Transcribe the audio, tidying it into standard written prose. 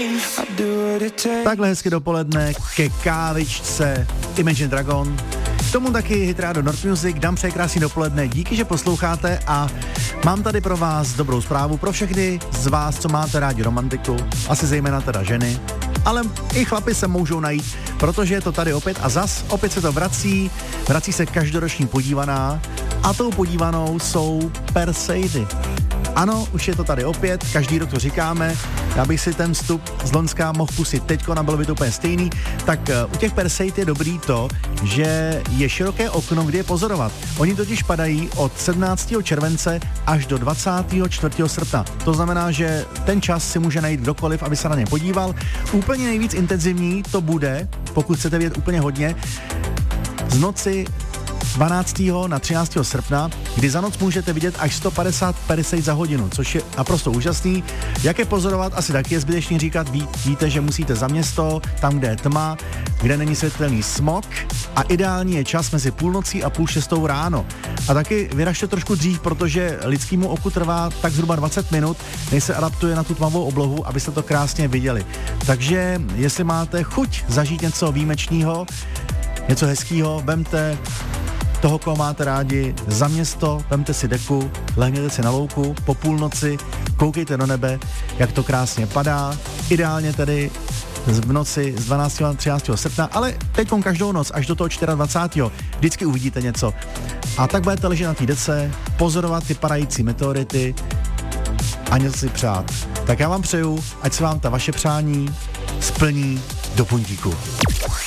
Takhle hezky dopoledne ke kávičce Imagine Dragon. K tomu taky Hit Radio North Music. Dám přeji krásný dopoledne. Díky, že posloucháte a mám tady pro vás dobrou zprávu pro všechny z vás, co máte rádi romantiku. Asi zejména teda ženy. Ale i chlapi se můžou najít, protože je to tady opět a opět se to vrací se každoroční podívaná a tou podívanou jsou Perseidy. Ano, už je to tady opět, každý rok to říkáme, já bych si ten vstup z Loňska mohl pustit teďko, a bylo by to úplně stejný, tak u těch Perseid je dobrý to, že je široké okno, kde je pozorovat. Oni totiž padají od 17. července až do 24. srpna. To znamená, že ten čas si může najít kdokoliv, aby se na ně podíval. Úplně nejvíc intenzivní to bude, pokud chcete vidět úplně hodně, z noci 12. na 13. srpna, kdy za noc můžete vidět až 150 Perseid za hodinu, což je naprosto úžasný. Jak je pozorovat, asi taky je zbytečný říkat, víte, že musíte za město, tam, kde je tma, kde není světelný smog a ideální je čas mezi půlnocí a 5:30 ráno. A taky vyražte trošku dřív, protože lidskému oku trvá tak zhruba 20 minut, než se adaptuje na tu tmavou oblohu, abyste to krásně viděli. Takže jestli máte chuť zažít něco výjimečného, něco hezkého, vemte toho, koho máte rádi, za město, vemte si deku, lehněte si na louku, po půlnoci, koukejte do nebe, jak to krásně padá, ideálně tedy v noci z 12. na 13. srpna, ale teď každou noc až do toho 24. vždycky uvidíte něco. A tak budete ležet na té dece, pozorovat ty padající meteority a něco si přát. Tak já vám přeju, ať se vám ta vaše přání splní do puntíku.